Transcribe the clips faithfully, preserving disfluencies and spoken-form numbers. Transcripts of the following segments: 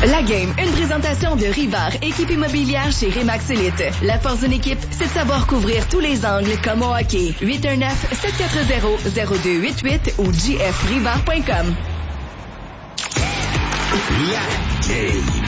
La Game, une présentation de Rivard, équipe immobilière chez Remax Elite. La force d'une équipe, c'est de savoir couvrir tous les angles comme au hockey. huit un neuf, sept quatre zéro, zéro deux huit huit ou j f rivard point com. La Game.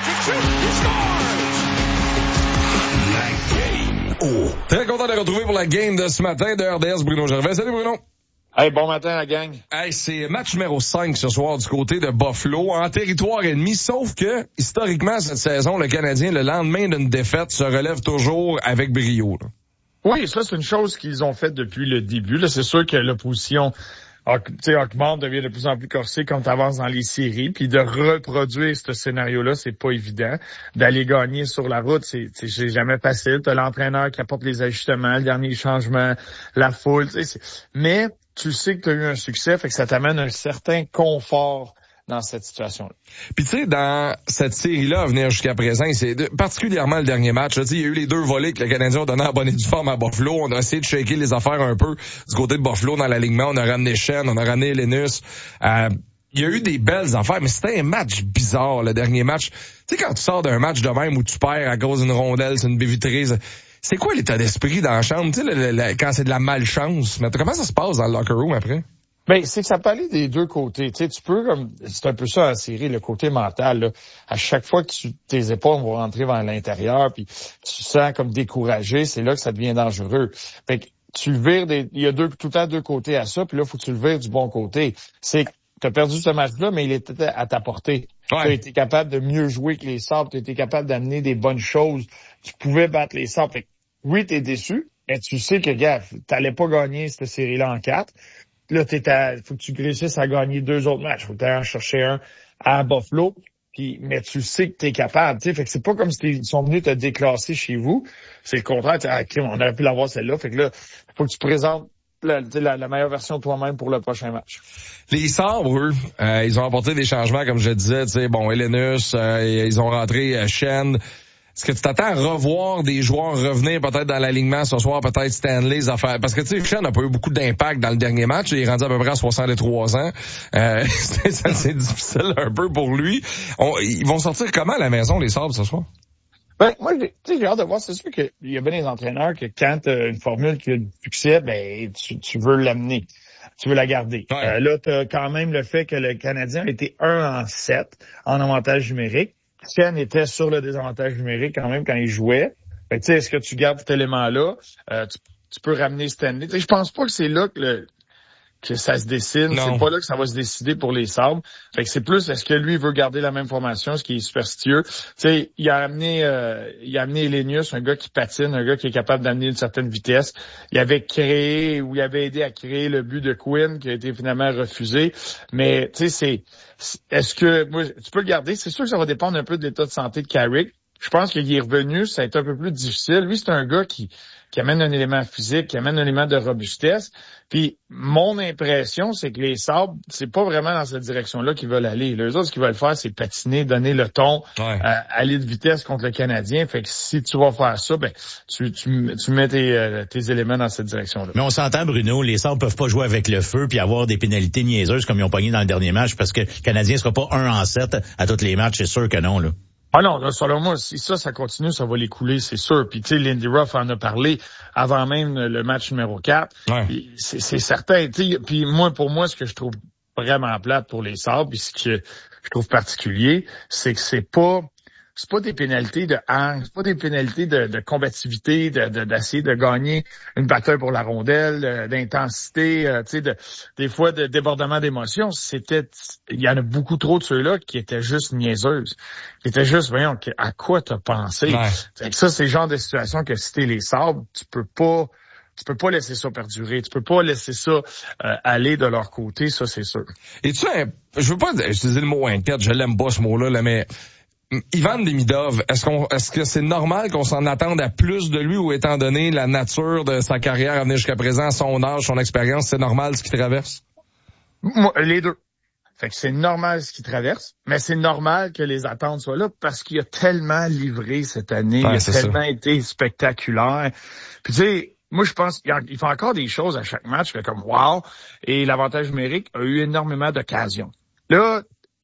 La Game. Oh. Très content de retrouver pour la Game de ce matin de R D S, Bruno Gervais. Salut Bruno. Hey, bon matin la gang. Hey, c'est match numéro cinq ce soir du côté de Buffalo, en territoire ennemi, sauf que, historiquement, cette saison, le Canadien, le lendemain d'une défaite, se relève toujours avec brio. Là. Oui, ça, c'est une chose qu'ils ont faite depuis le début. Là, c'est sûr que l'opposition augmente, devient de plus en plus corsée quand tu avances dans les séries, puis de reproduire ce scénario-là, c'est pas évident. D'aller gagner sur la route, c'est, c'est jamais facile. T'as l'entraîneur qui apporte les ajustements, le dernier changement, la foule, tu sais. Mais tu sais que tu as eu un succès, fait que ça t'amène un certain confort dans cette situation-là. Puis tu sais, dans cette série-là à venir jusqu'à présent, c'est de, particulièrement le dernier match, il y a eu les deux volets que le Canadien a donné en bonne et due forme à Buffalo. On a essayé de shaker les affaires un peu du côté de Buffalo dans l'alignement. On a ramené Shen, on a ramené Linus. Euh, il y a eu des belles affaires, mais c'était un match bizarre, le dernier match. Tu sais, quand tu sors d'un match de même où tu perds à cause d'une rondelle, c'est une baie vitrée, c'est quoi l'état d'esprit dans la chambre, tu sais, le, le, quand c'est de la malchance? Mais comment ça se passe dans le locker room après? Ben, c'est que ça peut aller des deux côtés. Tu sais, tu peux, comme, c'est un peu ça, la série, le côté mental, là. À chaque fois que tu, tes épaules vont rentrer vers l'intérieur, puis tu sens comme découragé, c'est là que ça devient dangereux. Fait que tu le vires des, il y a deux, tout le temps deux côtés à ça, puis là, faut que tu le vires du bon côté. C'est que tu as perdu ce match-là, mais il était à ta portée. Ouais. Tu as été capable de mieux jouer que les Sabres, tu as été capable d'amener des bonnes choses. Tu pouvais battre les Sabres. Fait que, oui, t'es déçu, mais tu sais que, gars, t'allais pas gagner cette série-là en quatre. Là, t'es à, faut que tu réussisses à gagner deux autres matchs. Faut que tu ailles en chercher un à Buffalo. Puis, mais tu sais que t'es capable, tu sais. Fait que c'est pas comme s'ils sont venus te déclasser chez vous. C'est le contraire. Ah, okay, on aurait pu l'avoir celle-là. Fait que là, faut que tu présentes la, la, la meilleure version de toi-même pour le prochain match. Les Sabres, eux, euh, ils ont apporté des changements, comme je disais, tu sais, bon, Elenus, euh, ils ont rentré euh, Shen. Est-ce que tu t'attends à revoir des joueurs revenir peut-être dans l'alignement ce soir, peut-être Stanley, affaires? Parce que tu sais, Shen n'a pas eu beaucoup d'impact dans le dernier match. Il est rendu à peu près à soixante-trois ans. Euh, c'est, c'est difficile un peu pour lui. On, ils vont sortir comment à la maison, les Sabres, ce soir? Ben, moi, tu sais, j'ai hâte de voir. C'est sûr qu'il y a bien des entraîneurs que quand tu as une formule qui a du succès, ben, tu, tu veux l'amener. Tu veux la garder. Ouais. Euh, là, tu as quand même le fait que le Canadien a été un en sept en avantage numérique. Shen était sur le désavantage numérique quand même quand il jouait. Fait que, tu sais, est-ce que tu gardes cet élément-là? Euh, tu, tu peux ramener Stanley. Tu sais, je pense pas que c'est là que, le, que ça se dessine. Non. C'est pas là que ça va se décider pour les Sabres. Fait que c'est plus, est-ce que lui veut garder la même formation, ce qui est superstitieux. Tu sais, il a amené, euh, il a amené Elenius, un gars qui patine, un gars qui est capable d'amener une certaine vitesse. Il avait créé, ou il avait aidé à créer le but de Quinn, qui a été finalement refusé. Mais, tu sais, c'est, est-ce que, moi, tu peux le garder? C'est sûr que ça va dépendre un peu de l'état de santé de Carrick. Je pense qu'il est revenu, ça a été un peu plus difficile. Lui, c'est un gars qui, qui amène un élément physique, qui amène un élément de robustesse. Puis, mon impression, c'est que les Sabres, c'est pas vraiment dans cette direction-là qu'ils veulent aller. Les autres, ce qu'ils veulent faire, c'est patiner, donner le ton, ouais. euh, aller de vitesse contre le Canadien. Fait que si tu vas faire ça, ben, tu, tu, tu mets tes, euh, tes éléments dans cette direction-là. Mais on s'entend, Bruno, les Sabres peuvent pas jouer avec le feu puis avoir des pénalités niaiseuses comme ils ont pogné dans le dernier match parce que le Canadien sera pas un en sept à tous les matchs, c'est sûr que non, là. Ah non, là, selon moi, si ça, ça continue, ça va les couler, c'est sûr. Puis, tu sais, Lindy Ruff en a parlé avant même le match numéro quatre. Ouais. C'est, c'est certain. Tu sais, puis moi, pour moi, ce que je trouve vraiment plate pour les Sabres, puis ce que je trouve particulier, c'est que c'est pas... c'est pas des pénalités de hang, c'est pas des pénalités de, de combativité, de, de, d'essayer de gagner une bataille pour la rondelle, d'intensité, euh, tu sais, de, des fois de débordement d'émotions. C'était, il y en a beaucoup trop de ceux-là qui étaient juste niaiseuses, qui étaient juste, voyons, à quoi t'as pensé. Ouais. Fait que ça, c'est le genre de situation que si t'es les Sabres, tu peux pas, tu peux pas laisser ça perdurer, tu peux pas laisser ça euh, aller de leur côté, ça c'est sûr. Et tu sais, je veux pas utiliser le mot inquiète, je l'aime pas ce mot-là, là, mais Ivan Demidov, est-ce qu'on, est-ce que c'est normal qu'on s'en attende à plus de lui ou étant donné la nature de sa carrière à venir jusqu'à présent, son âge, son expérience, c'est normal ce qu'il traverse? Moi, les deux. Fait que c'est normal ce qu'il traverse, mais c'est normal que les attentes soient là parce qu'il a tellement livré cette année, ouais, il a tellement ça. été spectaculaire. Puis tu sais, moi je pense qu'il fait encore des choses à chaque match, comme wow, et l'avantage numérique a eu énormément d'occasions. Là,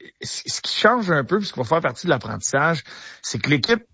ce qui change un peu, puisqu'il va faire partie de l'apprentissage, c'est que l'équipe,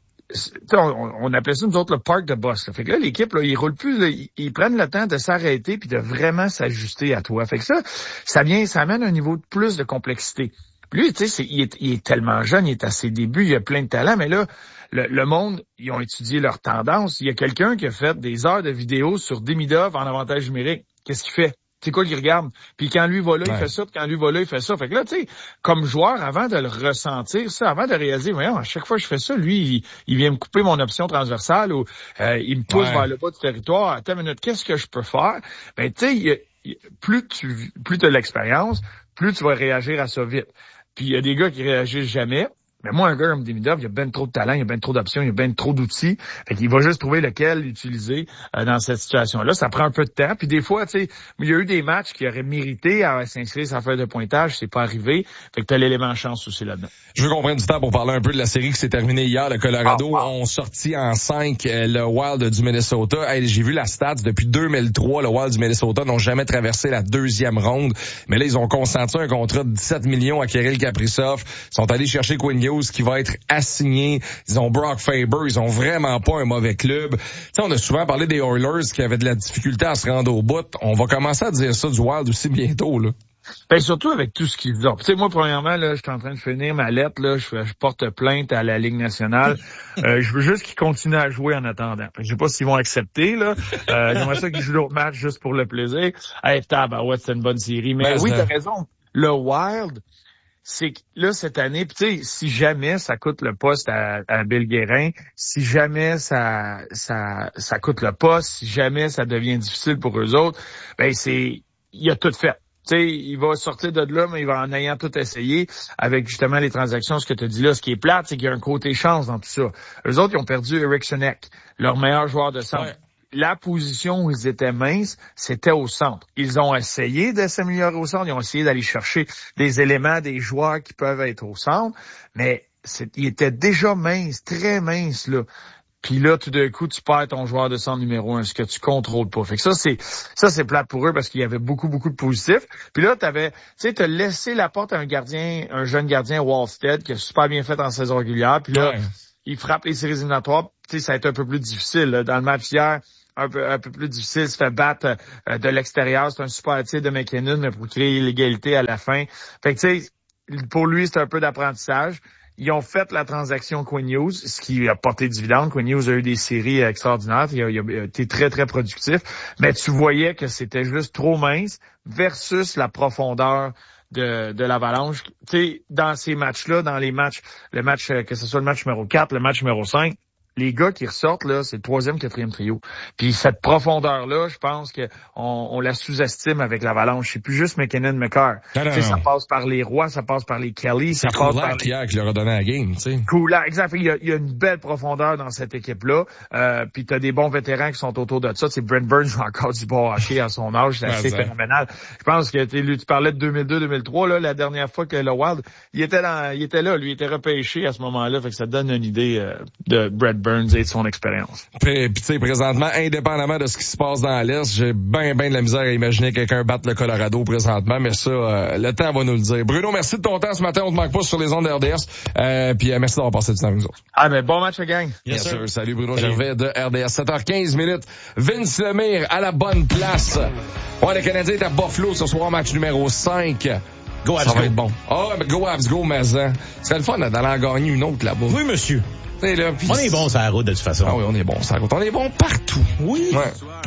on, on appelait ça nous autres le parc de boss. Là. Fait que là, l'équipe, là, ils roulent plus, là, ils, ils prennent le temps de s'arrêter puis de vraiment s'ajuster à toi. Fait que ça, ça vient, ça amène un niveau de plus de complexité. Puis lui, tu sais, il est, il est tellement jeune, il est à ses débuts, il a plein de talent, mais là, le, le monde, ils ont étudié leurs tendances. Il y a quelqu'un qui a fait des heures de vidéos sur Demidov en avantage numérique. Qu'est-ce qu'il fait? C'est quoi qu'il regarde? Puis quand lui va là, ouais. il fait ça, puis quand lui va là, il fait ça. Fait que là, tu sais, comme joueur, avant de le ressentir, ça, avant de réaliser, voyons, à chaque fois que je fais ça, lui, il, il vient me couper mon option transversale ou euh, il me pousse ouais. vers le bas du territoire. Attends une minute, qu'est-ce que je peux faire? Ben, tu sais, plus tu plus tu as l'expérience, plus tu vas réagir à ça vite. Puis il y a des gars qui réagissent jamais. Mais moi, un gars comme Demidov, il y a ben trop de talent, il y a ben trop d'options, il y a ben trop d'outils. Fait qu'il va juste trouver lequel utiliser euh, dans cette situation-là. Ça prend un peu de temps. Puis des fois, tu sais, il y a eu des matchs qui auraient mérité à s'inscrire sur la feuille de pointage. C'est pas arrivé. Fait que t'as l'élément chance aussi là-dedans. Je veux qu'on prenne du temps pour parler un peu de la série qui s'est terminée hier. Le Colorado ah, ah. ont sorti en cinq euh, le Wild du Minnesota. Hey, j'ai vu la stats. Depuis deux mille trois, le Wild du Minnesota n'ont jamais traversé la deuxième ronde. Mais là, ils ont consenti un contrat de dix-sept millions à Kirill Kaprizov. Ils sont allés chercher Quinn Hughes qui va être assigné. Ils ont Brock Faber. Ils ont vraiment pas un mauvais club. Tu sais, on a souvent parlé des Oilers qui avaient de la difficulté à se rendre au bout. On va commencer à dire ça du Wild aussi bientôt, là. Ben surtout avec tout ce qu'ils ont. Tu sais, moi, premièrement, là, je suis en train de finir ma lettre, là, je, je porte plainte à la Ligue nationale. euh, je veux juste qu'ils continuent à jouer en attendant. Je sais pas s'ils vont accepter, là. Euh, j'aimerais ça qu'ils jouent l'autre match juste pour le plaisir. Hey, tabarouette, c'est une bonne série. Mais ben, oui, t'as raison. Le Wild, c'est que là, cette année, tu sais, si jamais ça coûte le poste à, à Bill Guérin, si jamais ça, ça, ça coûte le poste, si jamais ça devient difficile pour eux autres, ben c'est, il a tout fait. Tu sais, il va sortir de là, mais il va en ayant tout essayé avec justement les transactions, ce que tu as dit là. Ce qui est plate, c'est qu'il y a un côté chance dans tout ça. Eux autres, ils ont perdu Eric Schoeneck, leur meilleur joueur de centre. Ouais. La position où ils étaient minces, c'était au centre. Ils ont essayé de s'améliorer au centre. Ils ont essayé d'aller chercher des éléments, des joueurs qui peuvent être au centre, mais c'est, ils étaient déjà minces, très minces, là. Puis là, tout d'un coup, tu perds ton joueur de centre numéro un, ce que tu contrôles pas. Fait que ça, c'est, ça, c'est plate pour eux parce qu'il y avait beaucoup, beaucoup de positifs. Puis là, t'avais, tu sais, t'as laissé la porte à un gardien, un jeune gardien, Wallstead, qui a super bien fait en saison régulière. Puis là, ouais. il frappe les séries éliminatoires. Tu sais, ça a été un peu plus difficile, là. Dans le match hier, un peu, un peu plus difficile, il se fait battre euh, de l'extérieur. C'est un super tir de McKinnon, mais pour créer l'égalité à la fin. Fait que, tu sais, pour lui, c'est un peu d'apprentissage. Ils ont fait la transaction Quinn Hughes, ce qui a porté dividende. Quinn Hughes a eu des séries extraordinaires. Il a, il a été très, très productif. Mais tu voyais que c'était juste trop mince versus la profondeur de, de l'Avalanche. Tu sais, dans ces matchs-là, dans les matchs, le match, que ce soit le match numéro quatre, le match numéro cinq, les gars qui ressortent, là, c'est le troisième, quatrième trio. Puis cette profondeur-là, je pense que on, on la sous-estime avec l'Avalanche. C'est plus juste McKinnon, McCarr. Non, non, non. Ça passe par les Roy, ça passe par les Kelly, ça passe par les... hier qui leur a donné la game, tu sais. Kulak, exact. Il y, a, il y a une belle profondeur dans cette équipe-là. Euh, puis t'as des bons vétérans qui sont autour de ça. C'est Brent Burns joue encore du bon hockey à son âge. C'est assez ouais, phénoménal. Je pense que tu parlais de deux mille deux deux mille trois, là, la dernière fois que le Wild, il était dans, il était là, lui, il était repêché à ce moment-là. Fait que ça te donne une idée euh, de Brent Burns et de son expérience. Puis, tu sais, présentement, indépendamment de ce qui se passe dans l'Est, j'ai bien, bien de la misère à imaginer quelqu'un battre le Colorado présentement, mais ça, euh, le temps va nous le dire. Bruno, merci de ton temps ce matin. On te manque pas sur les ondes de R D S. Euh, puis euh, merci d'avoir passé du temps avec nous autres. Ah, mais bon match, gang. Bien yes, sûr. Salut Bruno Salut. Gervais de R D S. sept heures quinze minutes. Vince Lemire à la bonne place. Ouais, le Canadien est à Buffalo ce soir, match numéro cinq. Go Avs, ça va être bon. Ah, oh, go Avs, go Mazan. C'est le fun d'aller en gagner une autre là-bas. Oui, monsieur. Là, on est bon sur la route de toute façon. Ah oui, on est bon sur la route. On est bon partout. Oui. Ouais.